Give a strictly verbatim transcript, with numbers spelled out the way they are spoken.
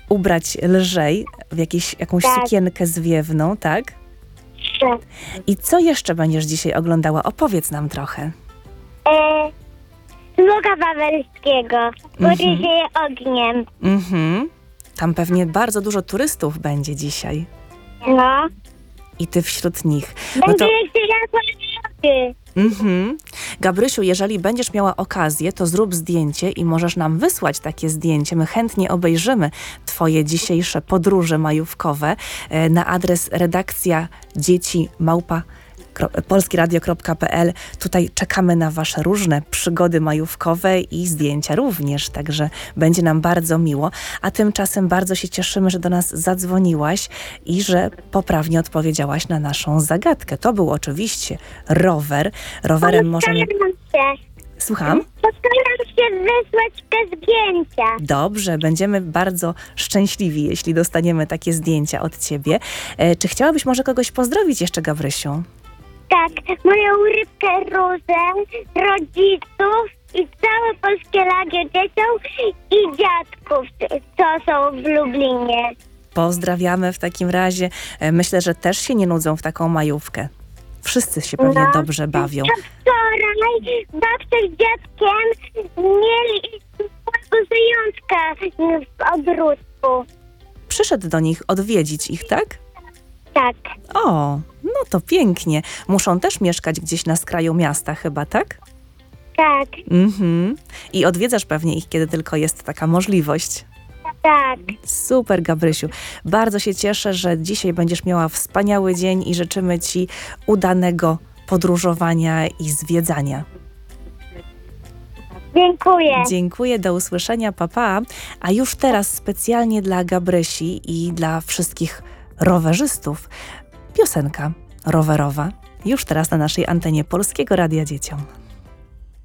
ubrać lżej, w jakieś, jakąś Tak. sukienkę zwiewną, tak? Tak. I co jeszcze będziesz dzisiaj oglądała? Opowiedz nam trochę. E, Smoka Wawelskiego. Mhm. Który żyje ogniem. Mhm. Tam pewnie bardzo dużo turystów będzie dzisiaj. No. I ty wśród nich. No Będzie to, jeszcze jadła. mhm. Gabrysiu, jeżeli będziesz miała okazję, to zrób zdjęcie i możesz nam wysłać takie zdjęcie. My chętnie obejrzymy twoje dzisiejsze podróże majówkowe e, na adres redakcja dzieci małpa polskieradio kropka pe el. Tutaj czekamy na wasze różne przygody majówkowe i zdjęcia również, także będzie nam bardzo miło. A tymczasem bardzo się cieszymy, że do nas zadzwoniłaś i że poprawnie odpowiedziałaś na naszą zagadkę. To był oczywiście rower. Rowerem możemy... Postaram się. Słucham? Postaram się wysłać te zdjęcia. Dobrze, będziemy bardzo szczęśliwi, jeśli dostaniemy takie zdjęcia od ciebie. E, czy chciałabyś może kogoś pozdrowić jeszcze, Gabrysiu? Tak, moją rybkę Różę, rodziców i całe polskie radio dzieciom i dziadków, co są w Lublinie. Pozdrawiamy w takim razie. E, Myślę, że też się nie nudzą w taką majówkę. Wszyscy się pewnie No. dobrze bawią. A wczoraj babcia z dziadkiem mieli swojego zajączka w ogródku. Przyszedł do nich odwiedzić ich, tak? Tak, O, no to pięknie. Muszą też mieszkać gdzieś na skraju miasta chyba, tak? tak, Mhm. I odwiedzasz pewnie ich, kiedy tylko jest taka możliwość. tak. Super, Gabrysiu. Bardzo się cieszę, że dzisiaj będziesz miała wspaniały dzień i życzymy ci udanego podróżowania i zwiedzania. Dziękuję. Dziękuję, do usłyszenia, pa, pa. A już teraz specjalnie dla Gabrysi i dla wszystkich rowerzystów piosenka rowerowa. Już teraz na naszej antenie Polskiego Radia Dzieciom.